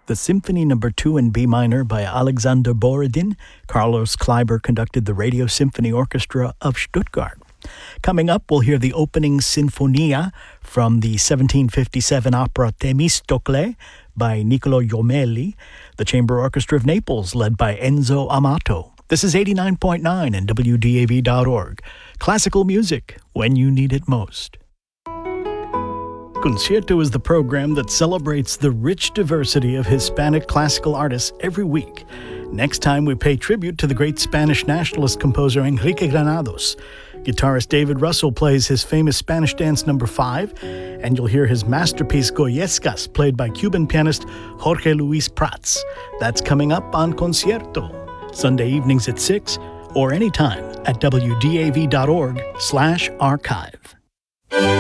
the Symphony No. 2 in B minor by Alexander Borodin. Carlos Kleiber conducted the Radio Symphony Orchestra of Stuttgart. Coming up, we'll hear the opening Sinfonia from the 1757 opera Temistocle by Niccolò Jommelli, the Chamber Orchestra of Naples led by Enzo Amato. This is 89.9 and WDAV.org. Classical music when you need it most. Concierto is the program that celebrates the rich diversity of Hispanic classical artists every week. Next time, we pay tribute to the great Spanish nationalist composer Enrique Granados. Guitarist David Russell plays his famous Spanish dance No. 5, and you'll hear his masterpiece Goyescas, played by Cuban pianist Jorge Luis Prats. That's coming up on Concierto, Sunday evenings at 6, or anytime at WDAV.org/archive.